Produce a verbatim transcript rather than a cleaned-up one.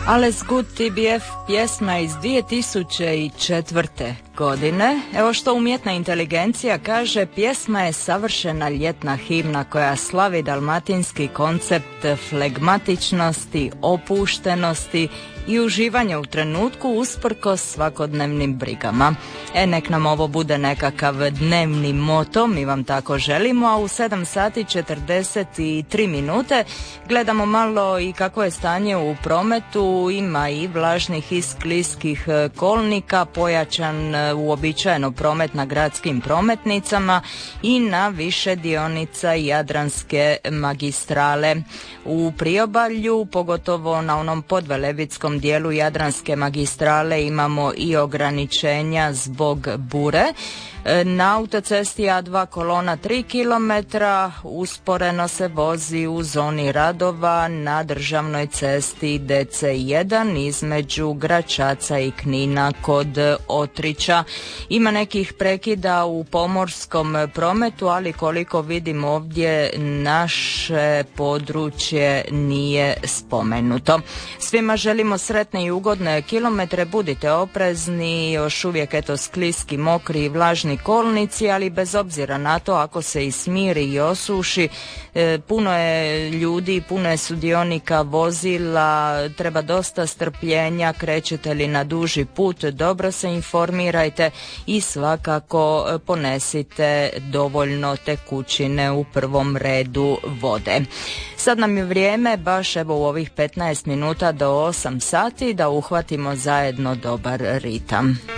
Alles Good T B F pjesma iz dvije tisuće četvrte godine. Evo što umjetna inteligencija kaže, pjesma je savršena ljetna himna koja slavi dalmatinski koncept flegmatičnosti, opuštenosti i uživanje u trenutku usprkos svakodnevnim brigama. E, nek nam ovo bude nekakav dnevni moto, mi vam tako želimo, a u sedam sati četrdeset tri minute gledamo malo i kako je stanje u prometu. Ima i vlažnih i skliskih kolnika, pojačan uobičajeno promet na gradskim prometnicama i na više dionica Jadranske magistrale. U priobalju, pogotovo na onom podvelebitskom dijelu Jadranske magistrale, imamo i ograničenja zbog bure. Na autocesti A dva kolona tri kilometra, usporeno se vozi u zoni radova na državnoj cesti D C jedan između Gračaca i Knina kod Otrića. Ima nekih prekida u pomorskom prometu, ali koliko vidim ovdje naše područje nije spomenuto. Svima želimo sretne i ugodne kilometre, budite oprezni, još uvijek eto skliski, mokri i vlažni kolnici, ali bez obzira na to, ako se i smiri i osuši, e, puno je ljudi, puno je sudionika vozila, treba dosta strpljenja, krećete li na duži put, dobro se informirajte i svakako ponesite dovoljno tekućine, u prvom redu vode. Sad nam je vrijeme, baš evo u ovih petnaest minuta do osam sati, da uhvatimo zajedno dobar ritam.